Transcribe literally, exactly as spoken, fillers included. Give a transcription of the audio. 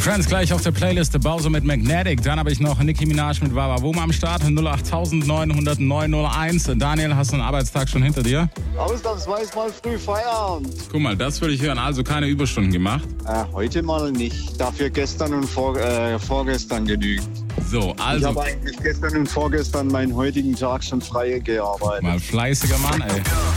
Friends gleich auf der Playliste, Bowser mit Magnetic. Dann habe ich noch Nicki Minaj mit Wawa Boom am Start, null acht neun null null neun null eins. Daniel, hast du einen Arbeitstag schon hinter dir? Ausnahmsweise mal früh Feierabend. Guck mal, das würde ich hören. Also keine Überstunden gemacht? Äh, heute mal nicht. Dafür gestern und vor, äh, vorgestern genügt. So, also... Ich habe eigentlich gestern und vorgestern meinen heutigen Tag schon frei gearbeitet. Mal fleißiger Mann, ey.